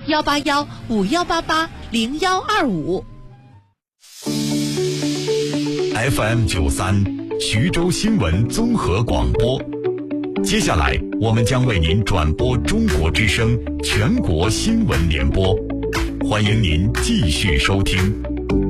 18151880125。 FM93徐州新闻综合广播。接下来我们将为您转播中国之声全国新闻联播，欢迎您继续收听。